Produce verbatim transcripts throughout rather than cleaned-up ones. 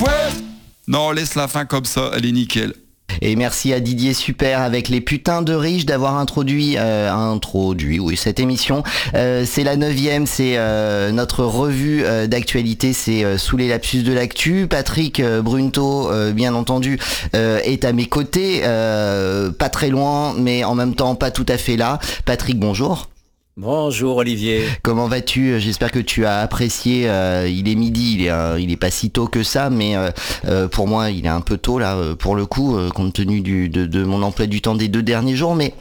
Ouais. Non, laisse la fin comme ça, elle est nickel. Et merci à Didier Super avec les putains de riches d'avoir introduit, euh, introduit, oui, cette émission. Euh, c'est la neuvième, c'est euh, notre revue euh, d'actualité, c'est euh, sous les lapsus de l'actu. Patrick euh, Brunto, euh, bien entendu, euh, est à mes côtés, euh, pas très loin, mais en même temps pas tout à fait là. Patrick, bonjour. Bonjour Olivier. Comment vas-tu ? J'espère que tu as apprécié. Euh, il est midi, il est, euh, il est pas si tôt que ça, mais euh, euh, pour moi, il est un peu tôt là, pour le coup, euh, compte tenu du, de, de mon emploi du temps des deux derniers jours. Mais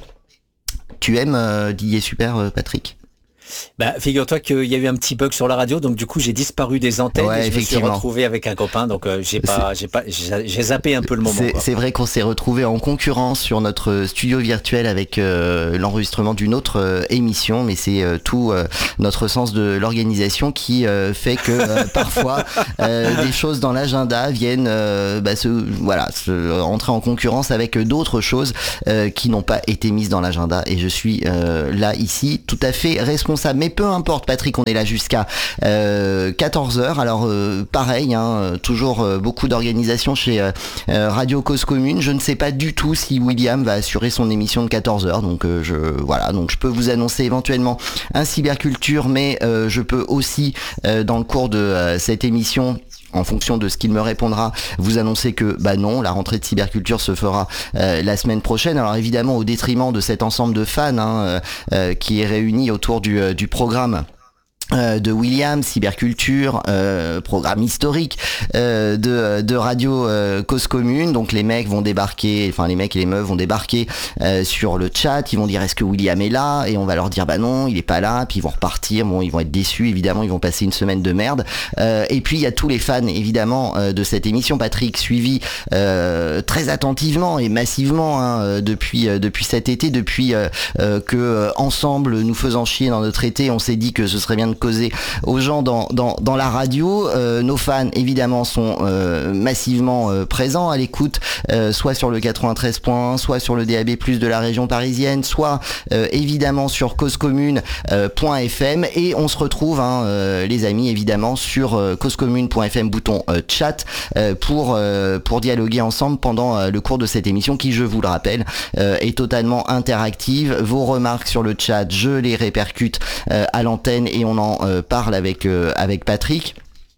tu aimes euh, Didier Super, euh, Patrick ? Bah, figure-toi qu'il y a eu un petit bug sur la radio, donc du coup j'ai disparu des antennes ouais, et je me suis retrouvé avec un copain, donc euh, j'ai pas, j'ai pas, j'ai, j'ai zappé un peu le moment. C'est, quoi. c'est vrai qu'on s'est retrouvé en concurrence sur notre studio virtuel avec euh, l'enregistrement d'une autre euh, émission, mais c'est euh, tout euh, notre sens de l'organisation qui euh, fait que euh, parfois euh, des choses dans l'agenda viennent euh, bah, se, voilà, se entrer en concurrence avec d'autres choses euh, qui n'ont pas été mises dans l'agenda. Et je suis euh, là ici tout à fait responsable. Mais peu importe, Patrick, on est là jusqu'à euh, quatorze heures. Alors euh, pareil, hein, toujours euh, beaucoup d'organisations chez euh, Radio Cause Commune. Je ne sais pas du tout si William va assurer son émission de quatorze heures. Donc euh, je voilà, donc je peux vous annoncer éventuellement un cyberculture, mais euh, je peux aussi euh, dans le cours de euh, cette émission, en fonction de ce qu'il me répondra, vous annoncer que bah non, la rentrée de cyberculture se fera euh, la semaine prochaine. Alors évidemment au détriment de cet ensemble de fans hein, euh, euh, qui est réuni autour du, euh, du programme Euh, de William, cyberculture, euh, programme historique euh, de, de Radio euh, Cause Commune. Donc les mecs vont débarquer, enfin les mecs et les meufs vont débarquer euh, sur le chat, ils vont dire est-ce que William est là, et on va leur dire bah non, il est pas là, puis ils vont repartir, bon ils vont être déçus évidemment, ils vont passer une semaine de merde. Euh, et puis il y a tous les fans évidemment euh, de cette émission, Patrick, suivi euh, très attentivement et massivement hein, depuis euh, depuis cet été, depuis euh, euh, que euh, ensemble nous faisant chier dans notre été, on s'est dit que ce serait bien de causer aux gens dans, dans, dans la radio. Euh, nos fans évidemment sont euh, massivement euh, présents à l'écoute, euh, soit sur le quatre-vingt-treize point un, soit sur le D A B plus de la région parisienne, soit euh, évidemment sur causecommune point f m, et on se retrouve hein, euh, les amis évidemment sur euh, causecommune point f m bouton euh, chat euh, pour, euh, pour dialoguer ensemble pendant euh, le cours de cette émission qui, je vous le rappelle, euh, est totalement interactive. Vos remarques sur le chat, je les répercute euh, à l'antenne et on en Euh, parle avec euh, avec Patrick.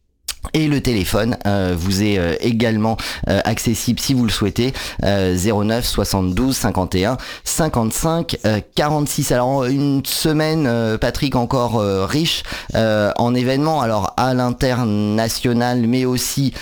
Et le téléphone euh, vous est euh, également euh, accessible si vous le souhaitez, euh, zéro neuf soixante-douze cinquante et un cinquante-cinq euh, quarante-six. Alors une semaine euh, Patrick encore euh, riche euh, en événements, alors à l'international mais aussi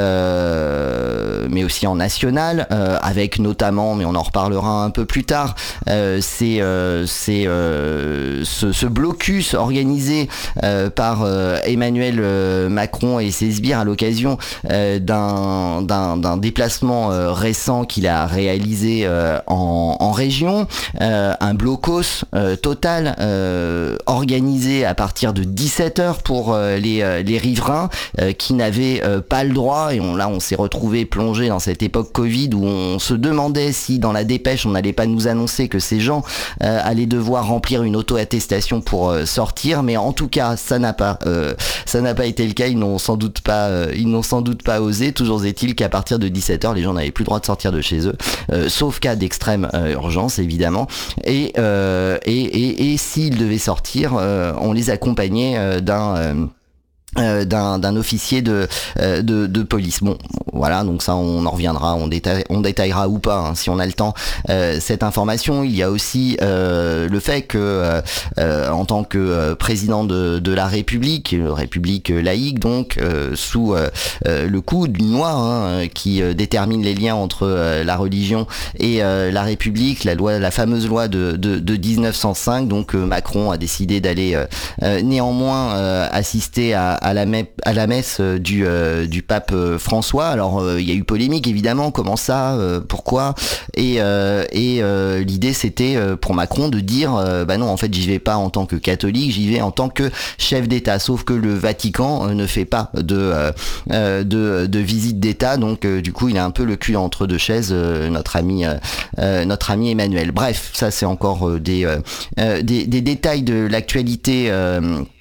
euh, mais aussi en national, euh, avec notamment, mais on en reparlera un peu plus tard, euh, c'est euh, c'est euh, ce, ce blocus organisé euh, par euh, Emmanuel euh, Macron et ses sbires à l'occasion euh, d'un, d'un, d'un déplacement euh, récent qu'il a réalisé euh, en, en région, euh, un blocos euh, total euh, organisé à partir de dix-sept heures pour euh, les, euh, les riverains euh, qui n'avaient euh, pas le droit, et on, là on s'est retrouvé plongé dans cette époque Covid où on se demandait si dans la dépêche on n'allait pas nous annoncer que ces gens euh, allaient devoir remplir une auto-attestation pour euh, sortir, mais en tout cas ça n'a pas euh, ça n'a pas été le cas. Ils n'ont sans doute pas euh, ils n'ont sans doute pas osé. Toujours est-il qu'à partir de dix-sept heures les gens n'avaient plus le droit de sortir de chez eux, euh, sauf cas d'extrême euh, urgence évidemment, et, euh, et, et, et s'ils devaient sortir euh, on les accompagnait euh, d'un euh, Euh, d'un, d'un officier de, euh, de de police. Bon, voilà, donc ça on en reviendra, on, détaille, on détaillera ou pas hein, si on a le temps euh, cette information. Il y a aussi euh, le fait que euh, euh, en tant que euh, président de, de la République, République laïque donc, euh, sous euh, euh, le coup d'une loi hein, qui euh, détermine les liens entre euh, la religion et euh, la République, la loi, la fameuse loi de, de, de dix-neuf cent cinq, donc euh, Macron a décidé d'aller euh, euh, néanmoins euh, assister à à la, me- à la messe du, euh, du pape euh, François. Alors il euh, y a eu polémique évidemment, comment ça, euh, pourquoi, et, euh, et euh, l'idée c'était euh, pour Macron de dire euh, bah non en fait j'y vais pas en tant que catholique, j'y vais en tant que chef d'État, sauf que le Vatican euh, ne fait pas de, euh, de, de visite d'État, donc euh, du coup il a un peu le cul entre deux chaises, euh, notre ami euh, euh, notre ami Emmanuel. Bref, ça c'est encore euh, des, euh, des, des détails de l'actualité euh,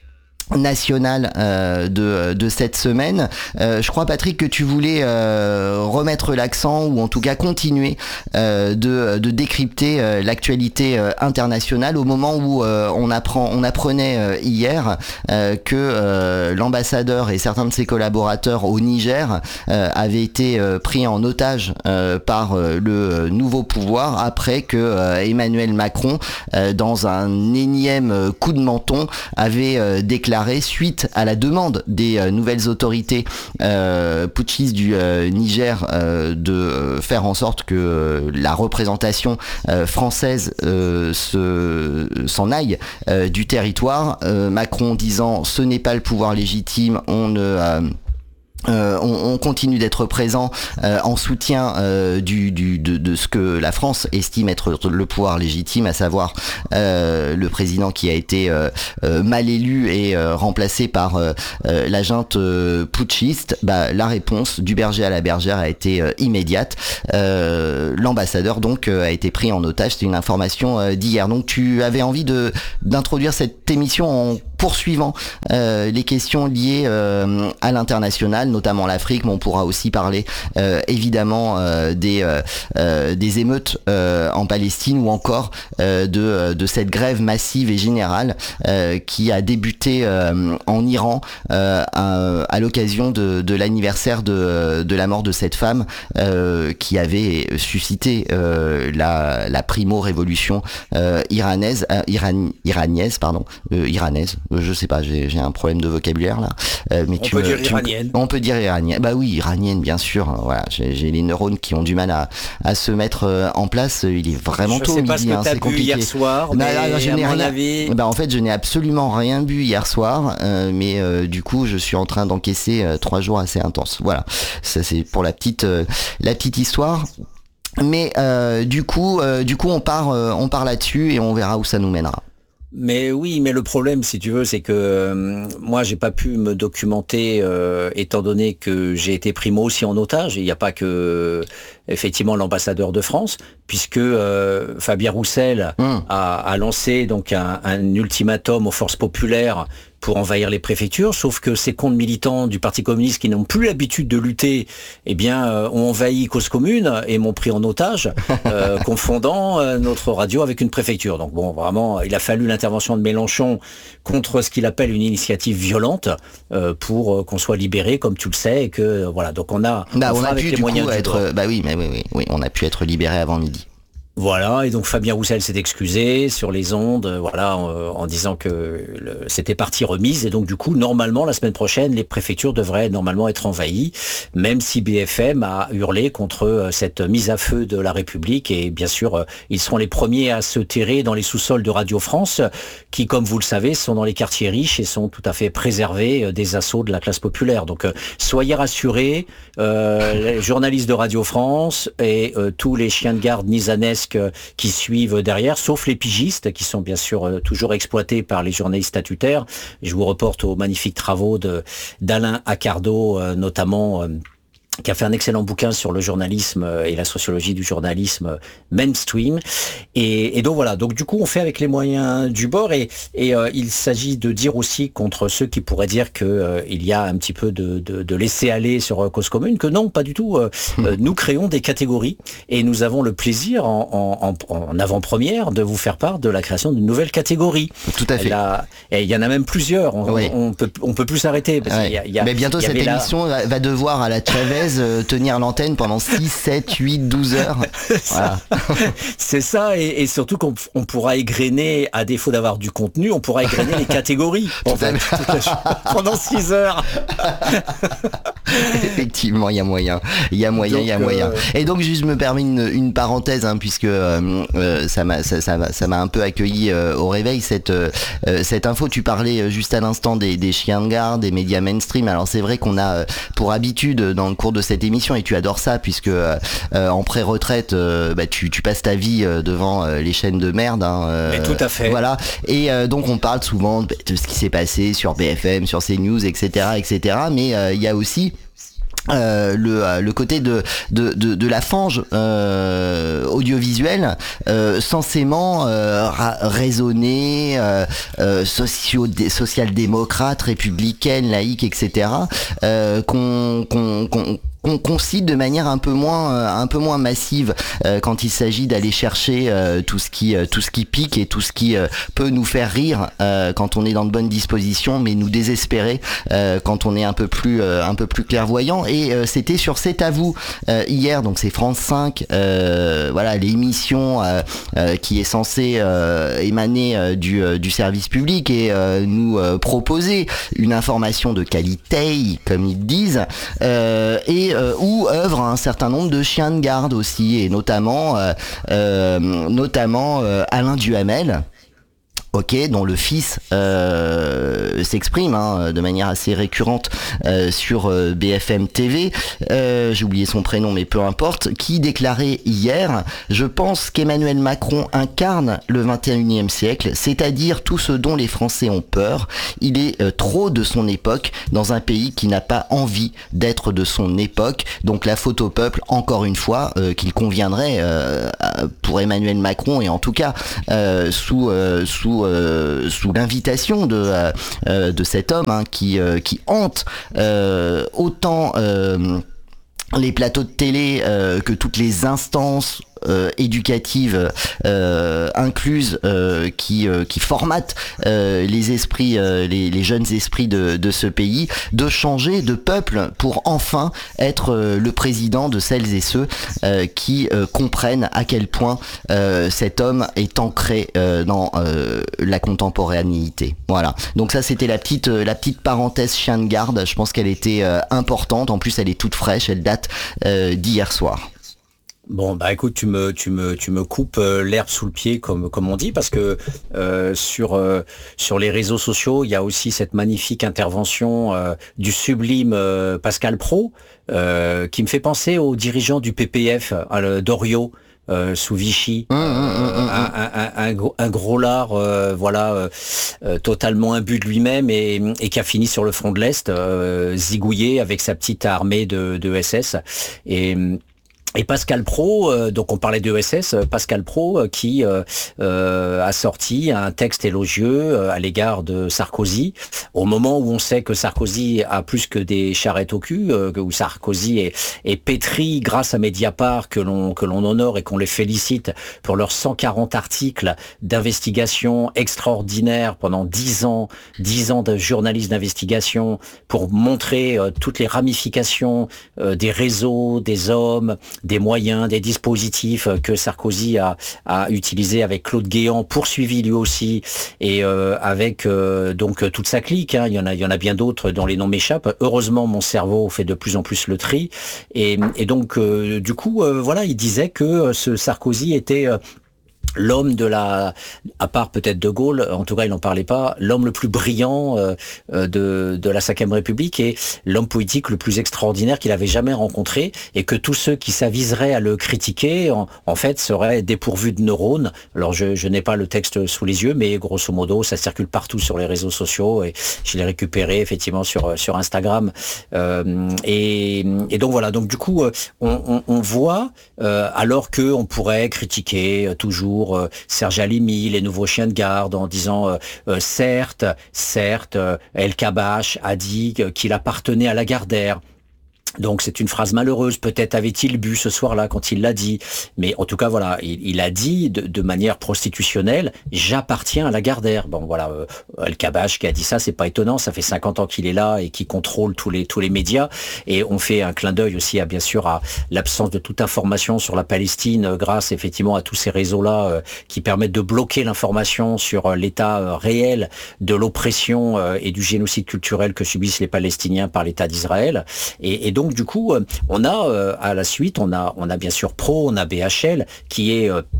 national euh, de, de cette semaine. Euh, je crois, Patrick, que tu voulais euh, remettre l'accent, ou en tout cas continuer euh, de, de décrypter euh, l'actualité euh, internationale au moment où euh, on apprend, on apprenait euh, hier euh, que euh, l'ambassadeur et certains de ses collaborateurs au Niger euh, avaient été euh, pris en otage euh, par euh, le nouveau pouvoir après que euh, Emmanuel Macron, euh, dans un énième coup de menton, avait euh, déclaré suite à la demande des euh, nouvelles autorités euh, putschistes du euh, Niger euh, de euh, faire en sorte que euh, la représentation euh, française euh, se, s'en aille euh, du territoire. Euh, Macron disant ce n'est pas le pouvoir légitime, on ne... Euh, Euh, on, on continue d'être présent euh, en soutien euh, du, du, de, de ce que la France estime être le pouvoir légitime, à savoir euh, le président qui a été euh, euh, mal élu et euh, remplacé par euh, euh, la junte euh, putschiste. Bah, la réponse du berger à la bergère a été euh, immédiate. Euh, l'ambassadeur donc euh, a été pris en otage. C'est une information euh, d'hier. Donc tu avais envie de d'introduire cette émission en poursuivant euh, les questions liées euh, à l'international, notamment l'Afrique, mais on pourra aussi parler euh, évidemment euh, des, euh, euh, des émeutes euh, en Palestine, ou encore euh, de, de cette grève massive et générale euh, qui a débuté euh, en Iran euh, à, à l'occasion de, de l'anniversaire de, de la mort de cette femme euh, qui avait suscité euh, la, la primo-révolution euh, iranaise, euh, iran, iranienne, pardon, euh, iranaise. Je sais pas, j'ai, j'ai un problème de vocabulaire là. Euh, mais on tu peut me, dire tu iranienne. Me, on peut dire iranienne. Bah oui, iranienne, bien sûr. Voilà, j'ai, j'ai les neurones qui ont du mal à, à se mettre en place. Il est vraiment je tôt sais midi, pas ce que hein, t'as c'est bu compliqué. hier soir, bah, mais là, je à n'ai mon rien. avis... Bah en fait, je n'ai absolument rien bu hier soir, euh, mais euh, du coup, je suis en train d'encaisser euh, trois jours assez intenses. Voilà, ça c'est pour la petite, euh, la petite histoire. Mais euh, du coup, euh, du coup, on part, euh, on part là-dessus et on verra où ça nous mènera. Mais oui, mais le problème, si tu veux, c'est que euh, moi, j'ai pas pu me documenter, euh, étant donné que j'ai été pris moi aussi en otage. Il n'y a pas que, effectivement, l'ambassadeur de France, puisque euh, Fabien Roussel mmh. a, a lancé donc un, un ultimatum aux forces populaires pour envahir les préfectures, sauf que ces comptes militants du Parti communiste qui n'ont plus l'habitude de lutter, eh bien, euh, ont envahi Cause Commune et m'ont pris en otage, euh, confondant euh, notre radio avec une préfecture. Donc bon, vraiment, il a fallu l'intervention de Mélenchon contre ce qu'il appelle une initiative violente euh, pour euh, qu'on soit libéré, comme tu le sais, et que euh, voilà. Donc on a, bah, on on a avec pu les du moyens coup du être, bord. bah oui, mais oui, oui, oui, on a pu être libéré avant midi. Voilà, et donc Fabien Roussel s'est excusé sur les ondes, voilà, en, en disant que le, c'était partie remise, et donc du coup, normalement, la semaine prochaine, les préfectures devraient normalement être envahies, même si B F M a hurlé contre cette mise à feu de la République, et bien sûr, ils seront les premiers à se terrer dans les sous-sols de Radio France, qui, comme vous le savez, sont dans les quartiers riches et sont tout à fait préservés des assauts de la classe populaire. Donc, soyez rassurés, euh, les journalistes de Radio France et euh, tous les chiens de garde nisanesques qui suivent derrière, sauf les pigistes, qui sont bien sûr euh, toujours exploités par les journalistes statutaires. Je vous reporte aux magnifiques travaux de, d'Alain Accardo, euh, notamment... Euh, qui a fait un excellent bouquin sur le journalisme et la sociologie du journalisme mainstream. Et, et donc voilà, donc du coup on fait avec les moyens du bord, et, et euh, il s'agit de dire aussi contre ceux qui pourraient dire que euh, il y a un petit peu de, de, de laisser-aller sur euh, Cause Commune, que non, pas du tout. Euh, mmh. euh, nous créons des catégories et nous avons le plaisir en, en, en avant-première de vous faire part de la création d'une nouvelle catégorie. Tout à fait. Là, et il y en a même plusieurs, on, oui. on, on peut, on peut plus s'arrêter. Parce ouais. qu'il y a, il y a, Mais bientôt cette émission la... va devoir à la Chavez tenir l'antenne pendant six, sept, huit, douze heures. Voilà. C'est ça, et, et surtout qu'on on pourra égrener, à défaut d'avoir du contenu, on pourra égrener les catégories en fait, pendant six heures. Effectivement, il y a moyen. Il y a moyen, il y a moyen. Euh... Et donc, juste me permets une, une parenthèse, hein, puisque euh, euh, ça m'a ça, ça, ça m'a un peu accueilli euh, au réveil, cette, euh, cette info. Tu parlais juste à l'instant des, des chiens de garde, des médias mainstream. Alors, c'est vrai qu'on a pour habitude, dans le cours de cette émission, et tu adores ça, puisque euh, en pré-retraite, euh, bah, tu, tu passes ta vie euh, devant euh, les chaînes de merde. Hein, euh, Mais tout à fait. Voilà. Et euh, donc, on parle souvent de, de ce qui s'est passé sur B F M, sur CNews, et cetera, et cetera. Mais il euh, y a aussi Euh, le, le côté de, de, de, de la fange euh, audiovisuelle, euh, censément euh, ra- raisonnée, euh, euh, socio- social-démocrate, républicaine, laïque, et cetera, euh, qu'on, qu'on, qu'on qu'on concide de manière un peu moins euh, un peu moins massive euh, quand il s'agit d'aller chercher euh, tout ce qui euh, tout ce qui pique et tout ce qui euh, peut nous faire rire euh, quand on est dans de bonnes dispositions, mais nous désespérer euh, quand on est un peu plus euh, un peu plus clairvoyant. Et euh, c'était sur C'est à vous euh, hier, donc c'est France cinq, euh, voilà, l'émission euh, euh, qui est censée euh, émaner euh, du euh, du service public et euh, nous euh, proposer une information de qualité, comme ils disent, euh, et Euh, où œuvrent un certain nombre de chiens de garde aussi, et notamment euh, euh, notamment euh, Alain Duhamel. Ok, dont le fils euh, s'exprime hein, de manière assez récurrente euh, sur euh, B F M T V, euh, j'ai oublié son prénom mais peu importe, qui déclarait hier: je pense qu'Emmanuel Macron incarne le vingt et unième siècle, c'est-à-dire tout ce dont les Français ont peur. Il est euh, trop de son époque dans un pays qui n'a pas envie d'être de son époque. Donc la faute au peuple, encore une fois, euh, qu'il conviendrait euh, pour Emmanuel Macron, et en tout cas euh, sous euh, sous Euh, sous l'invitation de euh, de cet homme hein, qui euh, qui hante euh, autant euh, les plateaux de télé euh, que toutes les instances Euh, éducatives euh, incluses euh, qui euh, qui formatent euh, les esprits euh, les, les jeunes esprits de, de ce pays, de changer de peuple pour enfin être euh, le président de celles et ceux euh, qui euh, comprennent à quel point euh, cet homme est ancré euh, dans euh, la contemporanéité. Voilà. Donc ça c'était la petite euh, la petite parenthèse chien de garde. Je pense qu'elle était euh, importante. En plus elle est toute fraîche. Elle date euh, d'hier soir. Bon bah écoute, tu me tu me tu me coupes euh, l'herbe sous le pied comme comme on dit, parce que euh, sur euh, sur les réseaux sociaux il y a aussi cette magnifique intervention euh, du sublime euh, Pascal Praud euh, qui me fait penser aux dirigeants du P P F, à le Doriot. Euh, sous Vichy, mmh, mmh, mmh, un, un, un, un, gros, un gros lard, euh, voilà, euh, euh, totalement imbu de lui-même et, et qui a fini sur le front de l'Est, euh, zigouillé avec sa petite armée de, de S S. Et Et Pascal Praud, euh, donc on parlait de E S S, Pascal Praud euh, qui euh, euh, a sorti un texte élogieux euh, à l'égard de Sarkozy, au moment où on sait que Sarkozy a plus que des charrettes au cul, euh, où Sarkozy est, est pétri grâce à Mediapart, que l'on que l'on honore et qu'on les félicite pour leurs cent quarante articles d'investigation extraordinaires pendant dix ans, dix ans de journalisme d'investigation pour montrer euh, toutes les ramifications euh, des réseaux, des hommes, des moyens, des dispositifs que Sarkozy a, a utilisé avec Claude Guéant, poursuivi lui aussi, et euh, avec euh, donc toute sa clique. Hein. Il y en a, il y en a bien d'autres dont les noms m'échappent. Heureusement, mon cerveau fait de plus en plus le tri. Et, et donc, euh, du coup, euh, voilà, il disait que ce Sarkozy était euh, l'homme de la, à part peut-être De Gaulle, en tout cas il n'en parlait pas, l'homme le plus brillant euh, de, de la cinquième République et l'homme politique le plus extraordinaire qu'il avait jamais rencontré, et que tous ceux qui s'aviseraient à le critiquer en, en fait seraient dépourvus de neurones. Alors je, je n'ai pas le texte sous les yeux, mais grosso modo ça circule partout sur les réseaux sociaux et je l'ai récupéré effectivement sur, sur Instagram. Euh, et, et donc voilà, donc du coup on, on, on voit euh, alors que on pourrait critiquer toujours Serge Halimi, les nouveaux chiens de garde, en disant euh, euh, certes, certes, euh, El Kabash a dit qu'il appartenait à Lagardère. Donc c'est une phrase malheureuse, peut-être avait-il bu ce soir-là quand il l'a dit, mais en tout cas voilà, il, il a dit de, de manière prostitutionnelle, j'appartiens à Lagardère. Bon voilà, euh, El Kabash qui a dit ça, c'est pas étonnant, ça fait cinquante ans qu'il est là et qui contrôle tous les tous les médias, et on fait un clin d'œil aussi à bien sûr à l'absence de toute information sur la Palestine euh, grâce effectivement à tous ces réseaux-là euh, qui permettent de bloquer l'information sur euh, l'état euh, réel de l'oppression euh, et du génocide culturel que subissent les Palestiniens par l'État d'Israël. Et, et donc Donc du coup, on a euh, à la suite, on a on a bien sûr Pro, on a B H L qui est euh,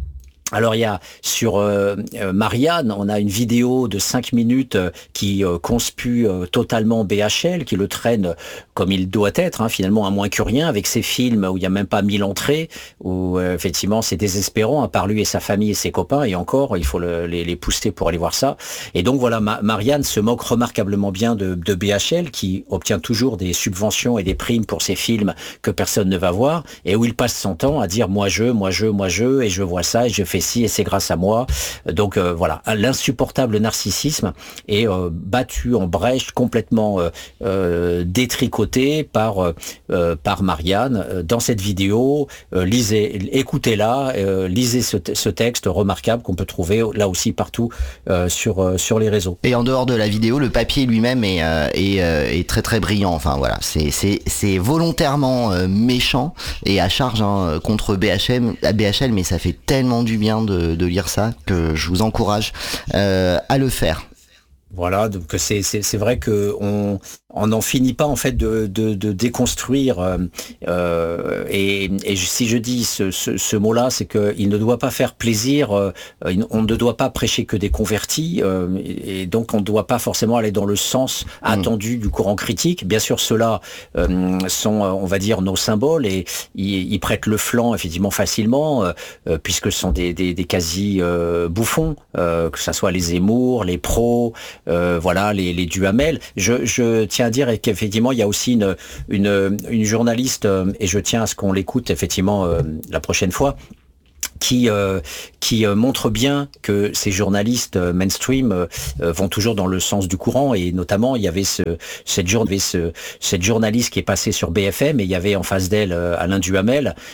Alors il y a sur euh, euh, Marianne, on a une vidéo de cinq minutes euh, qui euh, conspue euh, totalement B H L, qui le traîne comme il doit être, hein, finalement à moins que rien, avec ses films où il n'y a même pas mille entrées, où euh, effectivement c'est désespérant, à part lui et sa famille et ses copains, et encore il faut le, les, les pousser pour aller voir ça. Et donc voilà, Ma- Marianne se moque remarquablement bien de, de B H L, qui obtient toujours des subventions et des primes pour ses films que personne ne va voir, et où il passe son temps à dire moi je, moi je, moi je, et je vois ça, et je fais si et c'est grâce à moi. Donc euh, voilà, l'insupportable narcissisme est euh, battu en brèche, complètement euh, euh, détricoté par euh, par Marianne euh, dans cette vidéo. Euh, lisez, écoutez-la, euh, lisez ce, ce texte remarquable qu'on peut trouver là aussi partout euh, sur euh, sur les réseaux. Et en dehors de la vidéo, le papier lui-même est, euh, est, euh, est très très brillant. Enfin voilà, c'est c'est c'est volontairement euh, méchant et à charge hein, contre B H M, B H L, mais ça fait tellement du bien de, de lire ça que je vous encourage euh, à le faire. Voilà, donc c'est c'est c'est vrai que on on n'en finit pas en fait de de, de déconstruire euh, euh, et, et si je dis ce ce, ce mot-là, c'est que il ne doit pas faire plaisir. Euh, on ne doit pas prêcher que des convertis euh, et donc on ne doit pas forcément aller dans le sens attendu du courant critique. Bien sûr, ceux-là euh, sont, on va dire, nos symboles et ils, ils prêtent le flanc effectivement facilement euh, puisque ce sont des des, des quasi euh, bouffons, euh, que ça soit les Zemmour, les pros. Euh, voilà, les, les Duhamel. Je, je tiens à dire qu'effectivement, il y a aussi une, une, une journaliste, euh, et je tiens à ce qu'on l'écoute effectivement euh, la prochaine fois, qui euh, qui euh, montre bien que ces journalistes euh, mainstream euh, vont toujours dans le sens du courant, et notamment il y avait ce cette jour ce, cette journaliste qui est passée sur B F M et il y avait en face d'elle euh, Alain Duhamel